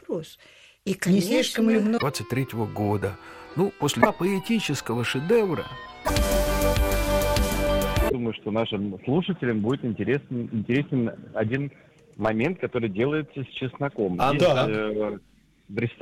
вопрос. И, Не конечно, слишком ли много? 23-го года. Ну, после поэтического шедевра. Думаю, что нашим слушателям будет интересен один момент, который делается с чесноком. А, Здесь, да. в